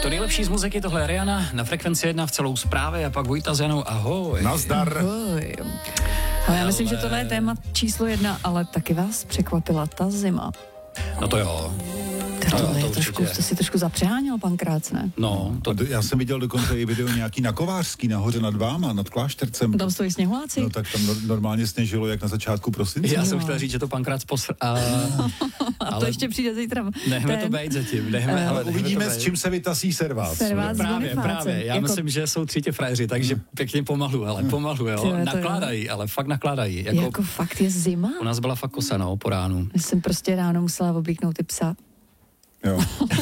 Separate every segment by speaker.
Speaker 1: To nejlepší z muziky, tohle je Rihanna na Frekvenci 1 v celou zprávě a pak Vojta s Janou, ahoj.
Speaker 2: Nazdar.
Speaker 3: Ahoj. Ale já myslím, že tohle je téma číslo 1, ale taky vás překvapila ta zima.
Speaker 1: No to jo.
Speaker 3: To si trošku zapřeháněl, pan Krác, ne?
Speaker 1: No,
Speaker 2: Já jsem viděl dokonce i video nějaký na Kovářský, nahoře nad váma, nad Kláštercem.
Speaker 3: Tam stojí sněhuláci?
Speaker 2: No tak tam normálně sněžilo jak na začátku prosince.
Speaker 1: já jsem chtěl říct, že to pan Krác
Speaker 3: A to ještě přijde zítra.
Speaker 1: Nechme to bejt zatím.
Speaker 2: Ale uvidíme, s čím se vytasí servác.
Speaker 1: Právě. Já myslím, že jsou 3 frajeři, takže pěkně pomalu, jo. Nakládají, ale fakt nakládají.
Speaker 3: Jako fakt je zima?
Speaker 1: U nás byla fakt kosa, no, po ránu.
Speaker 3: Já jsem prostě ráno musela oblíknout ty psa.
Speaker 2: Jo.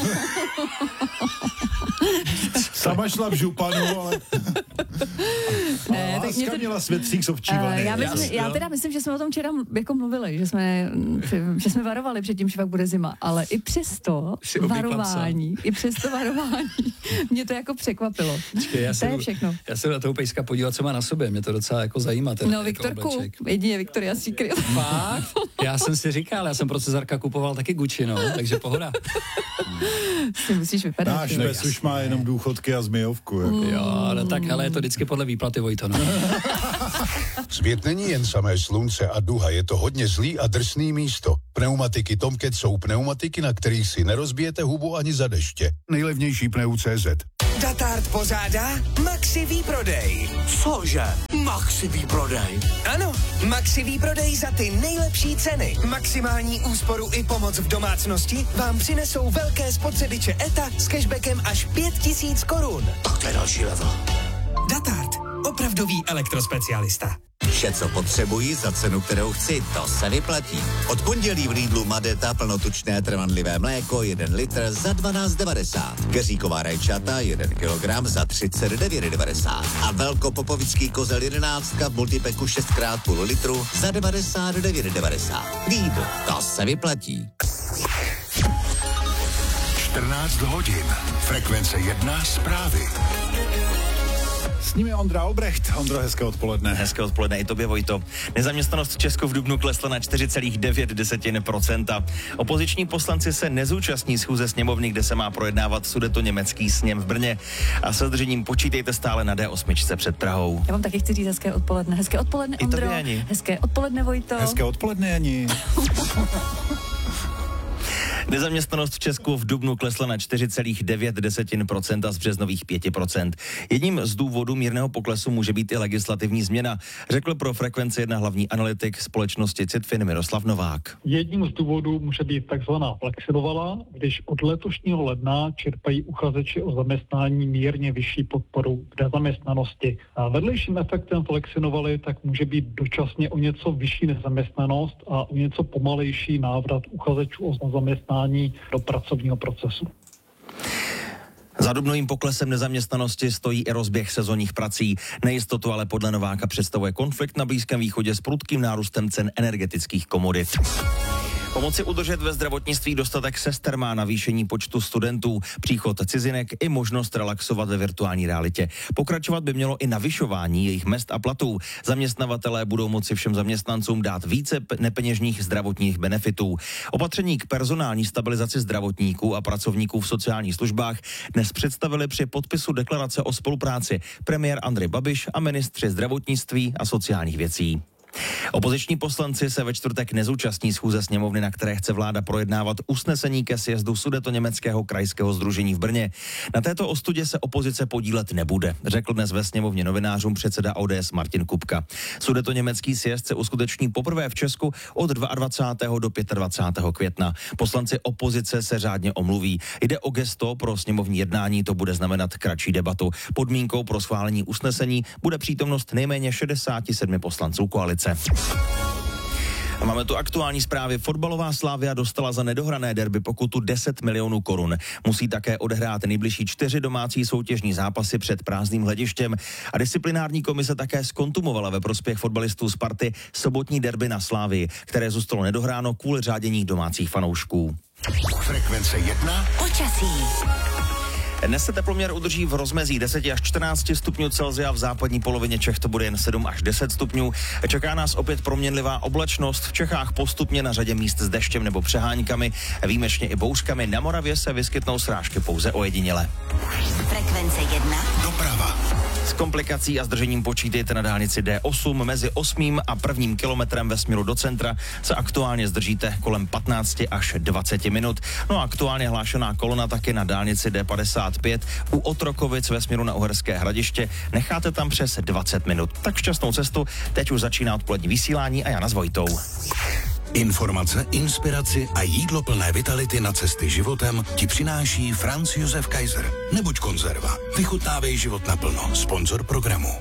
Speaker 2: Sama šla v županu, ale...
Speaker 3: Ne, tak
Speaker 2: Láska měla světřík s ovčívaný.
Speaker 3: Já teda myslím, že jsme o tom včera jako mluvili, že jsme varovali před tím, že fakt bude zima, ale i přesto varování, mě to jako překvapilo.
Speaker 1: Počkej,
Speaker 3: to je všechno.
Speaker 1: Já se na toho pejska podívat, co má na sobě, mě to docela jako zajímá.
Speaker 3: No Viktorku, jedině Victoria's Secret.
Speaker 1: Fakt? Já jsem si říkal, já jsem pro Cezarka kupoval taky Gucci, no, takže pohoda.
Speaker 3: Si musíš vypadat.
Speaker 2: Náš pes už má jenom důchodky a zmijovku. Jako.
Speaker 1: Jo, no tak, ale je to vždycky podle výplaty, Vojto, no.
Speaker 4: Svět není jen samé slunce a duha, je to hodně zlý a drsný místo. Pneumatiky Tomcat jsou pneumatiky, na kterých si nerozbijete hubu ani za deště. Nejlevnější Pneu.cz.
Speaker 5: Datard pořádá Maxi výprodej.
Speaker 6: Cože? Maxi výprodej?
Speaker 5: Ano, Maxi výprodej za ty nejlepší ceny. Maximální úsporu i pomoc v domácnosti vám přinesou velké spotřebiče ETA s cashbackem až 5 000 korun.
Speaker 6: Tak to je další level.
Speaker 5: Datard, opravdový elektrospecialista.
Speaker 6: Vše, co potřebuji za cenu, kterou chci, to se vyplatí. Od pondělí v Lidlu Madeta plnotučné trvanlivé mléko 1 litr za 12,90. Keříková rajčata 1 kilogram za 39,90. A velkopopovický kozel 11 v multipeku 6x0,5 litru za 99,90. Lidl, to se vyplatí.
Speaker 4: 14 hodin. Frekvence 1 zprávy.
Speaker 2: S nimi Ondra Albrecht. Ondro, hezké odpoledne.
Speaker 7: Hezké odpoledne i tobě, Vojto. Nezaměstnanost v Česku v dubnu klesla na 4,9%. Opoziční poslanci se nezúčastní schůze sněmovny, kde se má projednávat sudetoněmecký sněm v Brně. A se zdržením počítejte stále na D8 před Prahou.
Speaker 3: Já vám taky chci říct hezké odpoledne. Hezké odpoledne, Ondro.
Speaker 7: I tobě, Jani.
Speaker 3: Hezké odpoledne, Vojto.
Speaker 2: Hezké odpoledne, Jani.
Speaker 7: Nezaměstnanost v Česku v dubnu klesla na 4,9% z březnových 5%. Jedním z důvodů mírného poklesu může být i legislativní změna, řekl pro Frekvenci 1 hlavní analytik společnosti Citfin Miroslav Novák.
Speaker 8: Jedním z důvodů může být takzvaná flexinovela, když od letošního ledna čerpají uchazeči o zaměstnání mírně vyšší podporu v nezaměstnanosti. A vedlejším efektem flexinovely tak může být dočasně o něco vyšší nezaměstnanost a o něco pomalejší návrat uchazečů o zaměstnání do pracovního procesu.
Speaker 7: Za dubnovým poklesem nezaměstnanosti stojí i rozběh sezonních prací. Nejistotu ale podle Nováka představuje konflikt na Blízkém východě s prudkým nárůstem cen energetických komodit. Pomoci udržet ve zdravotnictví dostatek sester má navýšení počtu studentů, příchod cizinek i možnost relaxovat ve virtuální realitě. Pokračovat by mělo i navyšování jejich mezd a platů. Zaměstnavatelé budou moci všem zaměstnancům dát více nepeněžních zdravotních benefitů. Opatření k personální stabilizaci zdravotníků a pracovníků v sociálních službách dnes představili při podpisu deklarace o spolupráci premiér Andrej Babiš a ministři zdravotnictví a sociálních věcí. Opoziční poslanci se ve čtvrtek nezúčastní schůze sněmovny, na které chce vláda projednávat usnesení ke sjezdu Sudetoněmeckého krajského sdružení v Brně. Na této ostudě se opozice podílet nebude, řekl dnes ve sněmovně novinářům předseda ODS Martin Kupka. Sudetoněmecký sjezd se uskuteční poprvé v Česku od 22. do 25. května. Poslanci opozice se řádně omluví. Jde o gesto, pro sněmovní jednání to bude znamenat kratší debatu. Podmínkou pro schválení usnesení bude přítomnost nejméně 67 poslanců koalice. A máme tu aktuální zprávy. Fotbalová Slavia dostala za nedohrané derby pokutu 10 milionů korun. Musí také odehrát nejbližší 4 domácí soutěžní zápasy před prázdným hledištěm. A disciplinární komise také zkontumovala ve prospěch fotbalistů Sparty sobotní derby na Slavii, které zůstalo nedohráno kvůli řádění domácích fanoušků.
Speaker 4: Frekvence 1.
Speaker 3: Počasí.
Speaker 7: Dnes se teploměr udrží v rozmezí 10 až 14 stupňů Celsia, v západní polovině Čech to bude jen 7 až 10 stupňů. Čeká nás opět proměnlivá oblačnost, v Čechách postupně na řadě míst s deštěm nebo přeháňkami, výjimečně i bouřkami. Na Moravě se vyskytnou srážky pouze ojediněle.
Speaker 9: Frekvence 1.
Speaker 4: Doprava.
Speaker 7: S komplikací a zdržením počítejte na dálnici D8 mezi 8. a 1. kilometrem ve směru do centra se aktuálně zdržíte kolem 15 až 20 minut. No a aktuálně hlášená kolona taky na dálnici D55 u Otrokovic ve směru na Uherské Hradiště. Necháte tam přes 20 minut. Tak šťastnou cestu, teď už začíná odpolední vysílání a Jana s Vojtou.
Speaker 4: Informace, inspiraci a jídlo plné vitality na cesty životem ti přináší Franz Josef Kaiser. Nebuď konzerva. Vychutnávej život naplno. Sponzor programu.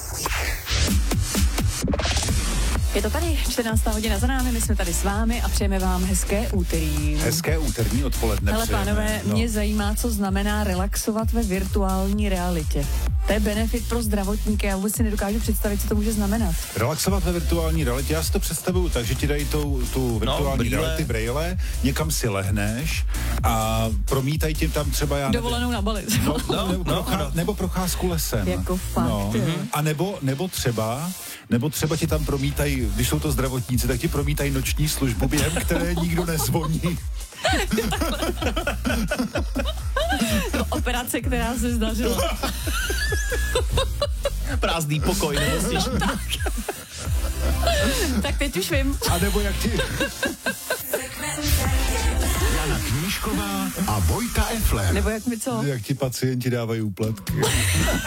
Speaker 3: Je to tady, 14. hodina za námi, my jsme tady s vámi a přejeme vám hezké úterý.
Speaker 2: Hezké úterní odpoledne.
Speaker 3: Hele pánové, mě zajímá, co znamená relaxovat ve virtuální realitě. To je benefit pro zdravotníky, já vůbec si nedokážu představit, co to může znamenat.
Speaker 2: Relaxovat ve virtuální realitě, já si to představuju tak, že ti dají tu virtuální reality brejle, někam si lehneš a promítají tím tam třeba
Speaker 3: dovolenou na Bali.
Speaker 2: Nebo procházku lesem.
Speaker 3: Jako fakt.
Speaker 2: A nebo třeba ti tam promítají, když jsou to zdravotníci, tak ti promítají noční službu, během které nikdo nezvoní.
Speaker 3: Operace, která se zdařila.
Speaker 7: Prázdný pokoj, nemyslíš?
Speaker 3: Tak teď už vím.
Speaker 2: A nebo jak ti...
Speaker 4: Jana Knížková a Vojta Efler.
Speaker 3: Nebo jak mi co?
Speaker 2: Jak ti pacienti dávají úplatky.